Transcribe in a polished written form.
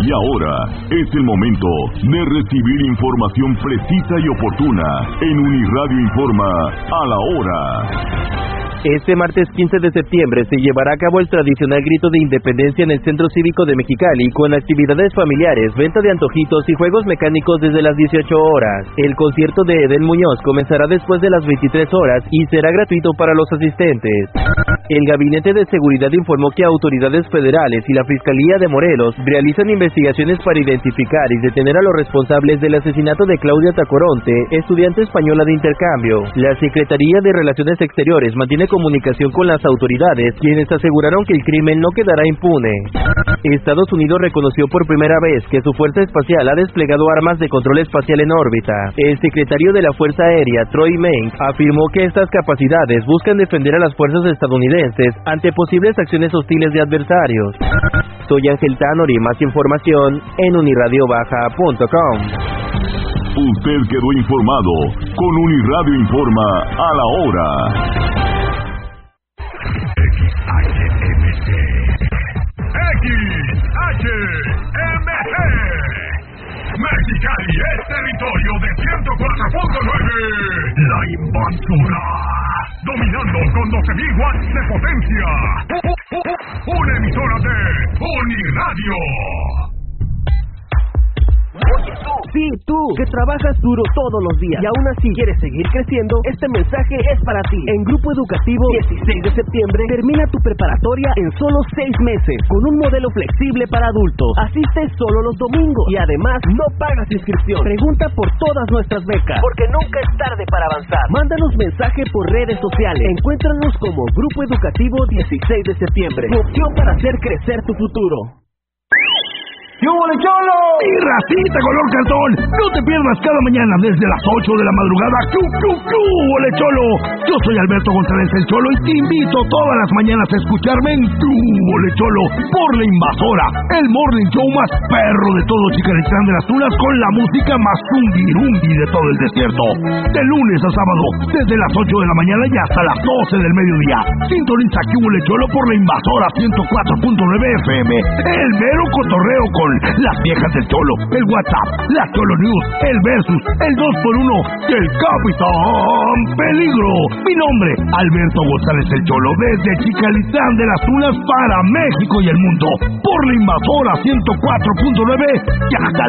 Y ahora es el momento de recibir información precisa y oportuna en Uniradio Informa a la hora. Este martes 15 de septiembre se llevará a cabo el tradicional grito de independencia en el Centro Cívico de Mexicali con actividades familiares, venta de antojitos y juegos mecánicos desde las 18 horas. El concierto de Edén Muñoz comenzará después de las 23 horas y será gratuito para los asistentes. El Gabinete de Seguridad informó que autoridades federales y la Fiscalía de Morelos realizan investigaciones para identificar y detener a los responsables del asesinato de Claudia Tacoronte, estudiante española de intercambio. La Secretaría de Relaciones Exteriores mantiene comunicación con las autoridades, quienes aseguraron que el crimen no quedará impune. Estados Unidos reconoció por primera vez que su Fuerza Espacial ha desplegado armas de control espacial en órbita. El secretario de la Fuerza Aérea, Troy Menck, afirmó que estas capacidades buscan defender a las fuerzas estadounidenses ante posibles acciones hostiles de adversarios. Soy Ángel Tanori, más información en unirradiobaja.com. Usted quedó informado con Uniradio Informa a la hora. XHMG Mexicali es territorio de 104.9. La Invasora, dominando con 12.000 watts de potencia. Una emisora de Uniradio. Sí, tú, que trabajas duro todos los días y aún así quieres seguir creciendo, este mensaje es para ti. En Grupo Educativo 16 de septiembre termina tu preparatoria en solo 6 meses con un modelo flexible para adultos. Asistes solo los domingos y además no pagas inscripción. Pregunta por todas nuestras becas, porque nunca es tarde para avanzar. Mándanos mensaje por redes sociales. Encuéntranos como Grupo Educativo 16 de septiembre. Tu opción para hacer crecer tu futuro. ¡Yúbole, Cholo! ¡Y racita color cartón! No te pierdas cada mañana desde las 8 de la madrugada. ¡Yúbole, Cholo! Yo soy Alberto González el Cholo y te invito todas las mañanas a escucharme en Yúbole, Cholo por La Invasora, el morning show más perro de todo Chicalitlán de las Tunas con la música más zumbi de todo el desierto. De lunes a sábado, desde las 8 de la mañana y hasta las 12 del mediodía. Sintoniza Yúbole, Cholo por La Invasora 104.9 FM. El mero cotorreo con las viejas del Cholo, el WhatsApp, la Cholo News, el Versus, el 2x1 y el Capitán Peligro. Mi nombre, Alberto González el Cholo, desde Chicalitlán de las Tunas para México y el mundo, por La Invasora 104.9 y hasta